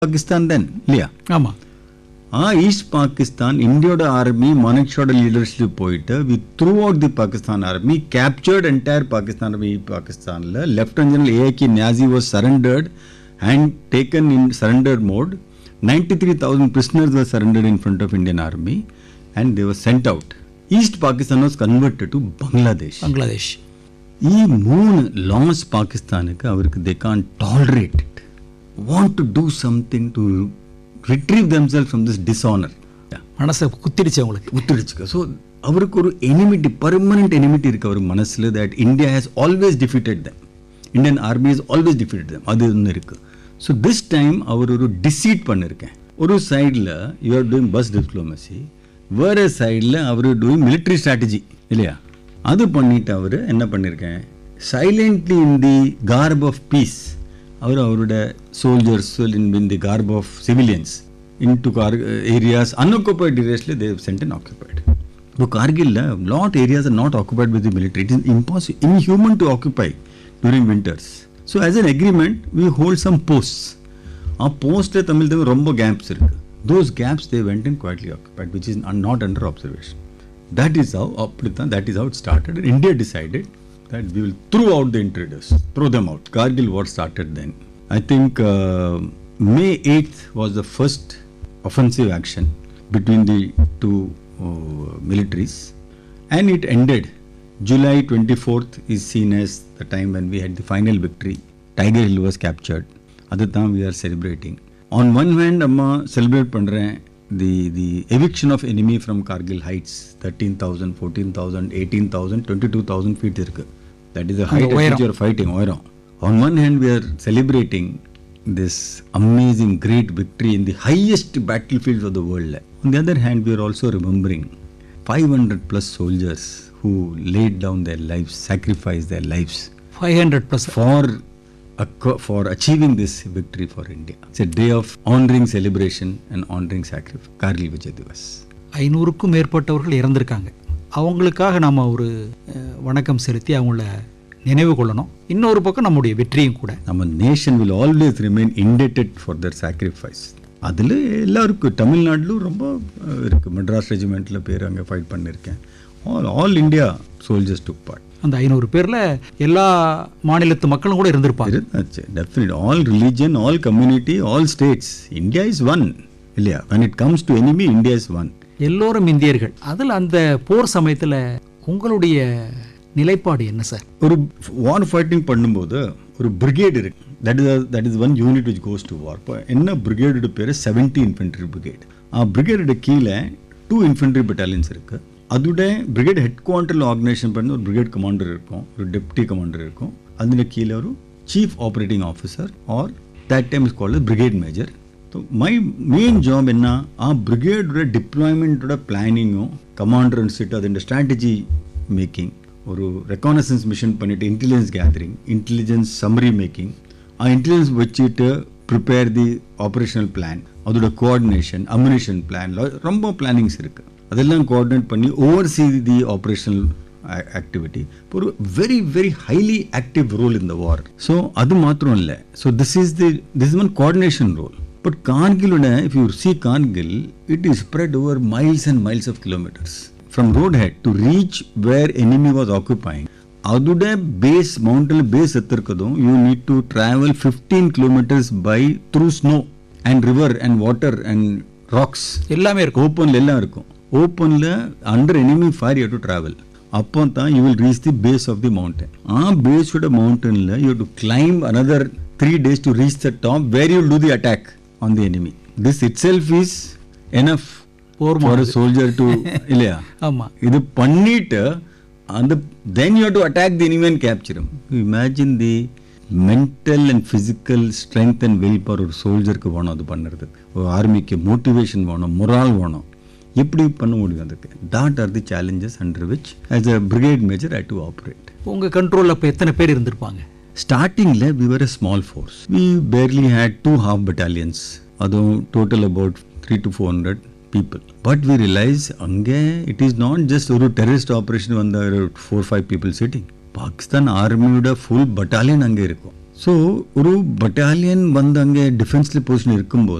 பாகிஸ்தான் தென் இல்லையா? ஆமாம். East Pakistan இந்தியோட army மானெக்ஷோட leadership போயிட்டு we through out the Pakistan army captured entire Pakistan army. பாகிஸ்தானில் lieutenant general AK Niazi was surrendered and taken in surrender mode. 93,000 prisoners were surrendered in front of Indian army and they were sent out. East Pakistan was converted to Bangladesh. ഈ 3 laws പാകിസ്ഥാനുക്ക് അവർക്ക് they can't tolerate it. Want to do something to retrieve themselves from this dishonor. மனசை குத்திடுச்சு. So அவருக்கு ஒரு enmity, permanent enmity இருக்கு அவர் மனசில். That India has always defeated them, Indian army has always defeated them. அது ஒன்று இருக்கு. So this time அவர் ஒரு deceit பண்ணியிருக்கேன். ஒரு சைடில் you are doing bus diplomacy, வேறு சைடில் அவர் டூயிங் மிலிட்ரி ஸ்ட்ராட்டஜி இல்லையா? அது பண்ணிட்டு அவர் என்ன பண்ணியிருக்கேன், silently in the corp of piece அவரோட soldiers in the corp of civilians into areas, unoccupied areas, they have sent and occupied. So Kargil, lot areas are not occupied with the military. It is impossible, inhuman to occupy during winters. So as an agreement, we hold some posts. Our post Tamil there were rombo gaps irukku. Those gaps they went and quietly occupied, which is not under observation. That is how it started. And India decided that we will throw out the intruders, throw them out. Kargil war started then. I think May 8th was the first offensive action between the two militaries, and it ended. July 24th is seen as the time when we had the final victory. Tiger Hill was captured. At the time we are celebrating. On one hand, amma celebrate pandren the eviction of enemy from Kargil heights, 13,000, 14,000, 18,000, 22,000 feet irukku. That is the height at which you are fighting. On one hand, we are celebrating this amazing great victory in the highest battlefields of the world. On the other hand, we are also remembering 500 plus soldiers who laid down their lives, sacrificed their lives 500 plus for achieving this victory for India. It's a day of honoring celebration and honoring sacrifice. Kargil Vijay Divas. 500க்கும் மேற்பட்டவர்கள் இறந்திருக்காங்க. அவங்களுக்காக நாம ஒரு வணக்கம் செலுத்தி அவங்கள நினைவு கொள்ளணும். இன்னொரு பக்கம் நம்முடைய வெற்றியும் கூட. நம்ம nation will always remain இண்டெட்டட் for Dhar sacrifice. அதில் எல்லாருக்கும் தமிழ்நாட்டிலும் ரொம்ப இருக்குது. மெட்ராஸ் ரெஜிமெண்ட்டில் பேர் அங்கே ஃபைட் பண்ணியிருக்கேன். ஆல் இண்டியா சோல்ஜர்ஸ் டுக் பார்ட். அந்த 500 பேரில் எல்லா மாநிலத்து மக்களும் கூட இருந்திருப்பாங்க. Definite. All religion, all community, all states. India is one இல்லையா? when it comes to enemy, India is one. எல்லோரும் இந்தியர்கள். அதில் அந்த போர் சமயத்தில் உங்களுடைய நிலைப்பாடு என்ன சார்? ஒரு வார் ஃபைட்டிங் பண்ணும்போது ஒரு பிரிகேட் இருக்கு. That is one unit which goes to வார். இப்போ என்ன பிரிகேடோட பேர் 70 இன்ஃபென்ட்ரி பிரிகேட். பிரிகேடோட கீழே 2 இன்ஃபென்ட்ரி பட்டாலியன்ஸ் இருக்கு. அதோட பிரிகேட் ஹெட் குவார்ட்டரில் ஆர்கனைசேஷன் பண்ணி ஒரு பிரிகேட் கமாண்டர் இருக்கும், ஒரு டெப்டி கமாண்டர் இருக்கும். அதில் கீழே ஒரு chief operating officer R that time is called brigade major. So my main job என்ன, பிரிகேடோட டிப்ளாய்மெண்ட்டோட பிளானிங்கும் கமாண்டர் அனுப்பிட்டு அதோட ஸ்ட்ராட்டஜி மேக்கிங், ஒரு ரெக்கானசன்ஸ் மிஷன் பண்ணிட்டு intelligence gathering, intelligence summary making, intelligence வச்சுட்டு ப்ரிப்பேர் தி ஆப்ரேஷனல் பிளான், அதோட கோஆர்டினேஷன், அம்யூனிஷன் பிளான், ரொம்ப plannings இருக்குது. அதெல்லாம் கோஆர்டினேட் பண்ணி ஓவர்சீ தி ஆப்ரேஷனல் ஆக்டிவிட்டி. ஒரு very very highly active role in the war. So அது மாத்திரம் இல்லை. So this is one coordination role. But கார்கிலோட if you see Kargil, it is spread over miles and miles half kilometres. From roadhead to reach where enemy was occupying, adude base, mountain base ettirukadum, you need to travel 15 kilometers by through snow and river and water and rocks. எல்லாமே இருக்கு. ஓப்பன்ல எல்லாம் இருக்கும். ஓப்பன்ல under enemy fire you have to travel. அப்போ தான் you will reach the base of the mountain. Base oda mountain la you have to climb another 3 days to reach the top where you will do the attack on the enemy. This itself is enough for a soldier to இல்லையா? ஆமா. இது பண்ணிட்டு அந்த then you have to attack the enemy and capture him. Imagine the mental and physical strength and will power ஒரு சோல்ஜருக்கு வேணும் அது பண்ணுறது. ஒரு ஆர்மிக்கு மோட்டிவேஷன் வேணும், மொரால் வேணும். எப்படி பண்ண முடியும் அதுக்கு? that are the challenges under which as a brigade major I had to operate. உங்க கண்ட்ரோல்ல இப்போ எத்தனை பேர் இருந்திருப்பாங்க? ஸ்டார்டிங்ல we were a small force. We barely had 2 half battalions. அதுவும் total about 300 to 400 people. But we realize அங்கே it is not just ஒரு terrorist operation வந்த 4-5 people sitting. Pakistan ஆர்மியோட full battalion அங்கே இருக்கும். ஸோ ஒரு பட்டாலியன் வந்து அங்கே டிஃபென்ஸில் பொசிஷன் இருக்கும்போது